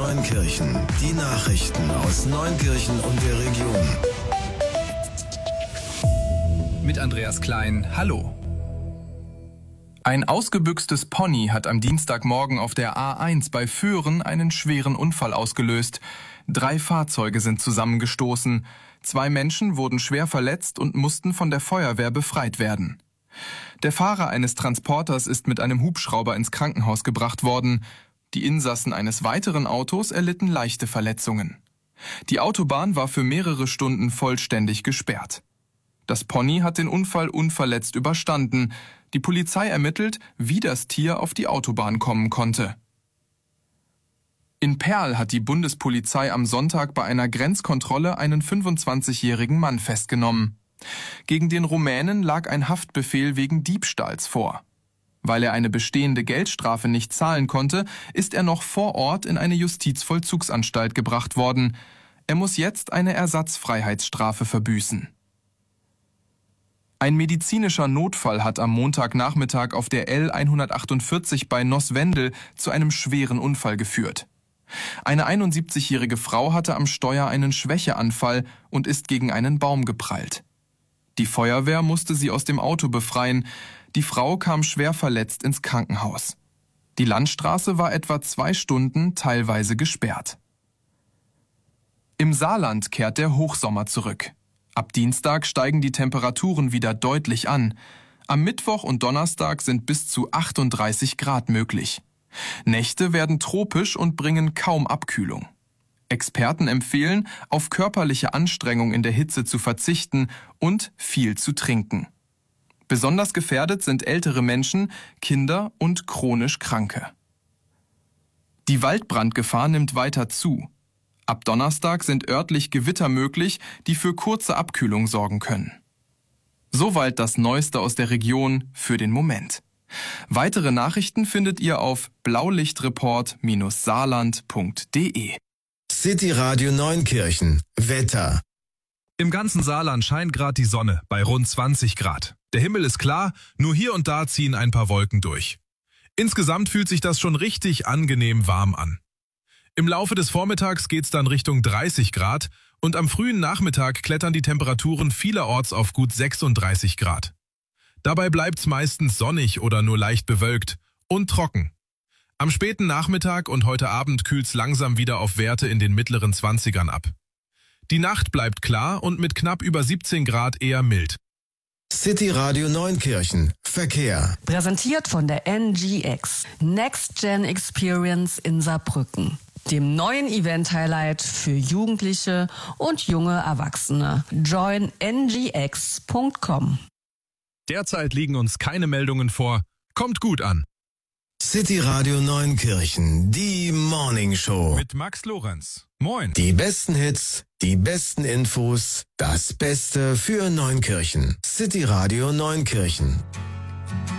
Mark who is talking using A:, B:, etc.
A: Neunkirchen. Die Nachrichten aus Neunkirchen und der Region.
B: Mit Andreas Klein, hallo. Ein ausgebüxtes Pony hat am Dienstagmorgen auf der A1 bei Föhren einen schweren Unfall ausgelöst. 3 Fahrzeuge sind zusammengestoßen. 2 Menschen wurden schwer verletzt und mussten von der Feuerwehr befreit werden. Der Fahrer eines Transporters ist mit einem Hubschrauber ins Krankenhaus gebracht worden. Die Insassen eines weiteren Autos erlitten leichte Verletzungen. Die Autobahn war für mehrere Stunden vollständig gesperrt. Das Pony hat den Unfall unverletzt überstanden. Die Polizei ermittelt, wie das Tier auf die Autobahn kommen konnte. In Perl hat die Bundespolizei am Sonntag bei einer Grenzkontrolle einen 25-jährigen Mann festgenommen. Gegen den Rumänen lag ein Haftbefehl wegen Diebstahls vor. Weil er eine bestehende Geldstrafe nicht zahlen konnte, ist er noch vor Ort in eine Justizvollzugsanstalt gebracht worden. Er muss jetzt eine Ersatzfreiheitsstrafe verbüßen. Ein medizinischer Notfall hat am Montagnachmittag auf der L148 bei Noßwendel zu einem schweren Unfall geführt. Eine 71-jährige Frau hatte am Steuer einen Schwächeanfall und ist gegen einen Baum geprallt. Die Feuerwehr musste sie aus dem Auto befreien. Die Frau kam schwer verletzt ins Krankenhaus. Die Landstraße war etwa 2 Stunden teilweise gesperrt. Im Saarland kehrt der Hochsommer zurück. Ab Dienstag steigen die Temperaturen wieder deutlich an. Am Mittwoch und Donnerstag sind bis zu 38 Grad möglich. Nächte werden tropisch und bringen kaum Abkühlung. Experten empfehlen, auf körperliche Anstrengung in der Hitze zu verzichten und viel zu trinken. Besonders gefährdet sind ältere Menschen, Kinder und chronisch Kranke. Die Waldbrandgefahr nimmt weiter zu. Ab Donnerstag sind örtlich Gewitter möglich, die für kurze Abkühlung sorgen können. Soweit das Neueste aus der Region für den Moment. Weitere Nachrichten findet ihr auf blaulichtreport-saarland.de.
A: City Radio Neunkirchen. Wetter.
C: Im ganzen Saarland scheint gerade die Sonne bei rund 20 Grad. Der Himmel ist klar, nur hier und da ziehen ein paar Wolken durch. Insgesamt fühlt sich das schon richtig angenehm warm an. Im Laufe des Vormittags geht's dann Richtung 30 Grad und am frühen Nachmittag klettern die Temperaturen vielerorts auf gut 36 Grad. Dabei bleibt's meistens sonnig oder nur leicht bewölkt und trocken. Am späten Nachmittag und heute Abend kühlt's langsam wieder auf Werte in den mittleren 20ern ab. Die Nacht bleibt klar und mit knapp über 17 Grad eher mild.
A: City Radio Neunkirchen. Verkehr.
D: Präsentiert von der NGX. Next Gen Experience in Saarbrücken. Dem neuen Event-Highlight für Jugendliche und junge Erwachsene. Join ngx.com.
C: Derzeit liegen uns keine Meldungen vor. Kommt gut an.
A: City Radio Neunkirchen. Die Morning Show.
C: Mit Max Lorenz. Moin.
A: Die besten Hits, die besten Infos, das Beste für Neunkirchen. City Radio Neunkirchen.